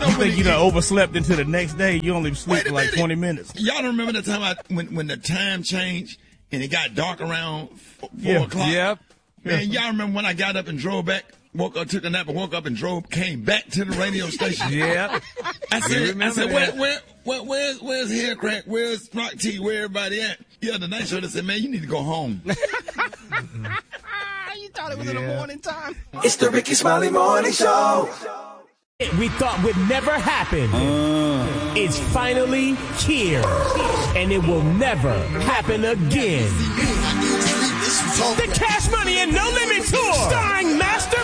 You think you done overslept into the next day? You only sleep for like 20 minutes. Y'all don't remember the time when the time changed and it got dark around 4 o'clock? Yep. Man, y'all remember when I got up and drove back, took a nap and woke up and came back to the radio station? Yeah. I said, where's Hair Crack? Where's Rock T? Where everybody at? Yeah, the night show, they said, man, you need to go home. You thought it was in the morning time? It's the Ricky Smiley Morning Show. We thought would never happen. It's finally here. And it will never happen again. The Cash Money and No Limit Tour, starring Master